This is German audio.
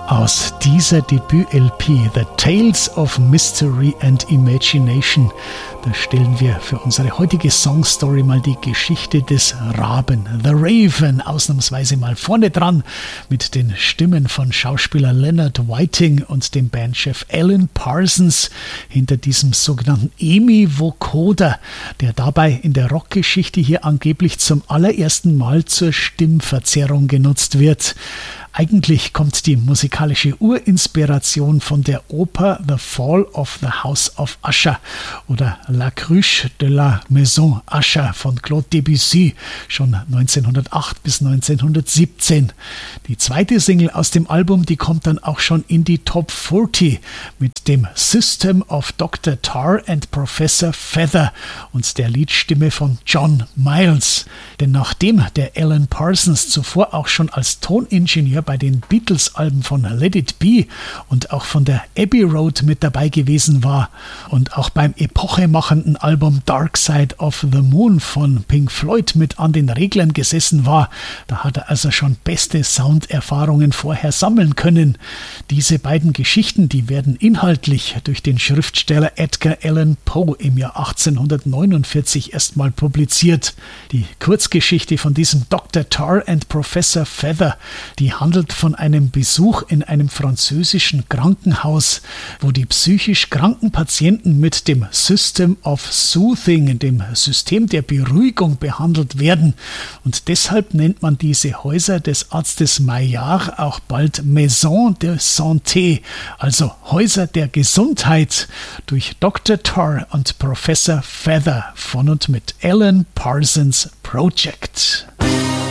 Aus dieser Debüt-LP The Tales of Mystery and Imagination, da stellen wir für unsere heutige Songstory mal die Geschichte des Raben, The Raven, ausnahmsweise mal vorne dran mit den Stimmen von Schauspieler Leonard Whiting und dem Bandchef Alan Parsons hinter diesem sogenannten EMI-Vocoder, der dabei in der Rockgeschichte hier angeblich zum allerersten Mal zur Stimmverzerrung genutzt wird. Eigentlich kommt die musikalische Urinspiration von der Oper The Fall of the House of Usher oder La Cruche de la Maison Usher von Claude Debussy, schon 1908 bis 1917. Die zweite Single aus dem Album, die kommt dann auch schon in die Top 40 mit dem System of Dr. Tarr and Professor Feather und der Liedstimme von John Miles. Denn nachdem der Alan Parsons zuvor auch schon als Toningenieur bei den Beatles-Alben von Let It Be und auch von der Abbey Road mit dabei gewesen war und auch beim epochemachenden Album Dark Side of the Moon von Pink Floyd mit an den Reglern gesessen war, da hat er also schon beste Sounderfahrungen vorher sammeln können. Diese beiden Geschichten, die werden inhaltlich durch den Schriftsteller Edgar Allan Poe im Jahr 1849 erstmal publiziert. Die Kurzgeschichte von diesem Dr. Tarr and Professor Feather, die handelt von einem Besuch in einem französischen Krankenhaus, wo die psychisch kranken Patienten mit dem System of Soothing, dem System der Beruhigung, behandelt werden. Und deshalb nennt man diese Häuser des Arztes Maillard auch bald Maison de Santé, also Häuser der Gesundheit, durch Dr. Tarr und Professor Feather von und mit Alan Parsons Project.